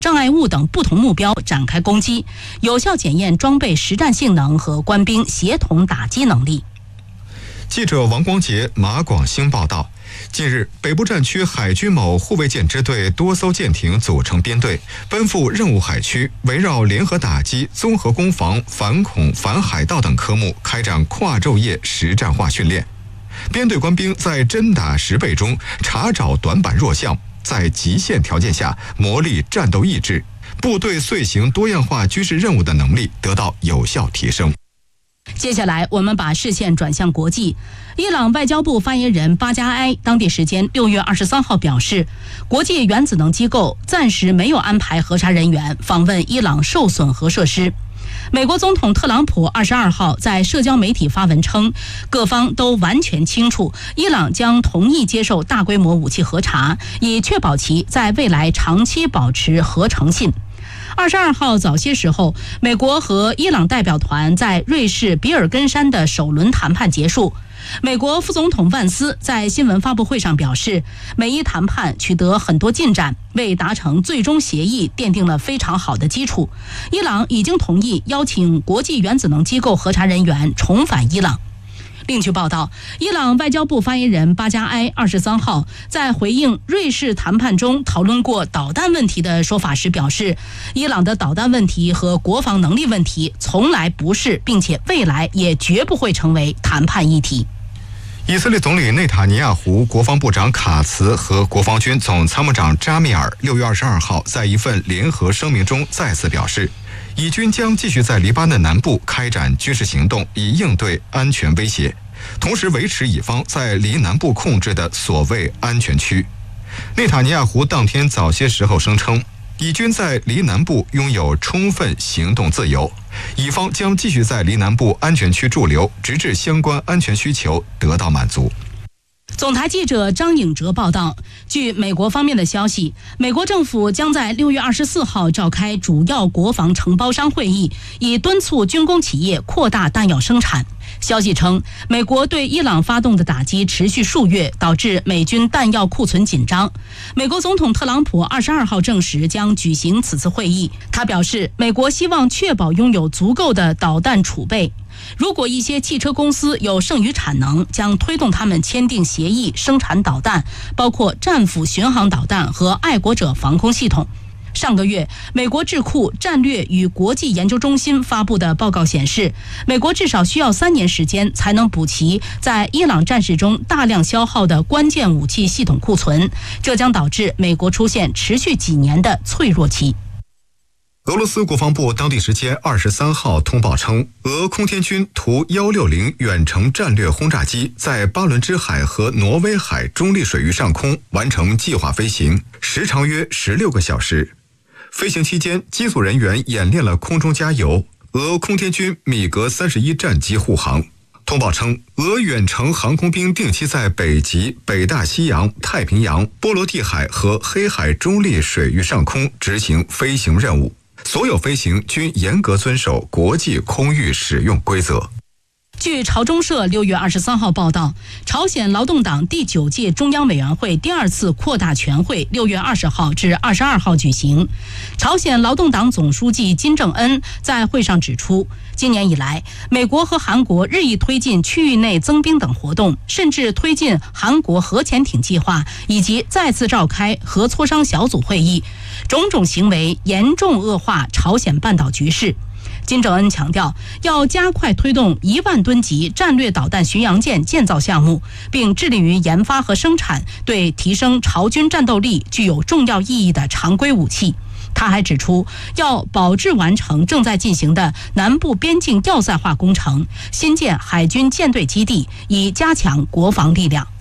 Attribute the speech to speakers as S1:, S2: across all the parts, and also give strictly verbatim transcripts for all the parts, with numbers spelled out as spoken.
S1: 障碍物等不同目标展开攻击，有效检验装备实战性能和官兵协同打击能力。
S2: 记者王光杰、马广兴报道。近日，北部战区海军某护卫舰支队多艘舰艇组成编队，奔赴任务海区，围绕联合打击、综合攻防、反恐、反海盗等科目开展跨昼夜实战化训练。编队官兵在真打实备中查找短板弱项，在极限条件下磨砺战斗意志，部队遂行多样化军事任务的能力得到有效提升。
S1: 接下来，我们把视线转向国际。伊朗外交部发言人巴加埃当地时间六月二十三号表示，国际原子能机构暂时没有安排核查人员访问伊朗受损核设施。美国总统特朗普二十二号在社交媒体发文称，各方都完全清楚，伊朗将同意接受大规模武器核查，以确保其在未来长期保持核诚信。二十二号早些时候，美国和伊朗代表团在瑞士比尔根山的首轮谈判结束。美国副总统万斯在新闻发布会上表示，美伊谈判取得很多进展，为达成最终协议奠定了非常好的基础。伊朗已经同意邀请国际原子能机构核查人员重返伊朗。另据报道，伊朗外交部发言人巴加埃二十三号在回应瑞士谈判中讨论过导弹问题的说法时表示，伊朗的导弹问题和国防能力问题从来不是，并且未来也绝不会成为谈判议题。
S2: 以色列总理内塔尼亚胡、国防部长卡茨和国防军总参谋长扎米尔六月二十二号在一份联合声明中再次表示，以军将继续在黎巴嫩南部开展军事行动，以应对安全威胁，同时维持以方在黎南部控制的所谓安全区。内塔尼亚胡当天早些时候声称，以军在黎南部拥有充分行动自由，以方将继续在黎南部安全区驻留，直至相关安全需求得到满足。
S1: 总台记者张颖哲报道，据美国方面的消息，美国政府将在六月二十四号召开主要国防承包商会议，以敦促军工企业扩大弹药生产。消息称，美国对伊朗发动的打击持续数月，导致美军弹药库存紧张。美国总统特朗普二十二号证实将举行此次会议。他表示，美国希望确保拥有足够的导弹储备。如果一些汽车公司有剩余产能，将推动他们签订协议生产导弹，包括战斧巡航导弹和爱国者防空系统。上个月，美国智库战略与国际研究中心发布的报告显示，美国至少需要三年时间才能补齐在伊朗战事中大量消耗的关键武器系统库存，这将导致美国出现持续几年的脆弱期。
S2: 俄罗斯国防部当地时间二十三号通报称，俄空天军图一六零远程战略轰炸机在巴伦支海和挪威海中立水域上空完成计划飞行，时长约十六个小时。飞行期间，机组人员演练了空中加油，俄空天军米格三十一战机护航。通报称，俄远程航空兵定期在北极、北大西洋、太平洋、波罗的海和黑海中立水域上空执行飞行任务，所有飞行均严格遵守国际空域使用规则。
S1: 据朝中社六月二十三号报道，朝鲜劳动党第九届中央委员会第二次扩大全会六月二十号至二十二号举行。朝鲜劳动党总书记金正恩在会上指出，今年以来，美国和韩国日益推进区域内增兵等活动，甚至推进韩国核潜艇计划，以及再次召开核磋商小组会议，种种行为严重恶化朝鲜半岛局势。金正恩强调，要加快推动一万吨级战略导弹巡洋舰建造项目，并致力于研发和生产对提升朝军战斗力具有重要意义的常规武器。他还指出，要保质完成正在进行的南部边境要塞化工程，新建海军舰队基地，以加强国防力量。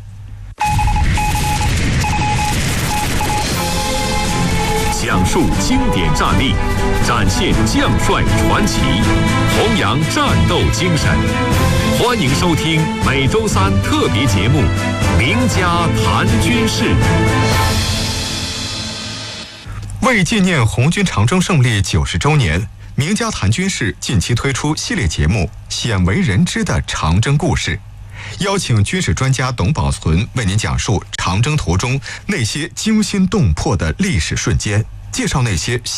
S3: 讲述经典战例，展现将帅传奇，弘扬战斗精神。欢迎收听每周三特别节目《名家谈军事》。
S2: 为纪念红军长征胜利九十周年，名家谈军事近期推出系列节目《鲜为人知的长征故事》，邀请军事专家董宝存为您讲述长征途中那些惊心动魄的历史瞬间，介绍那些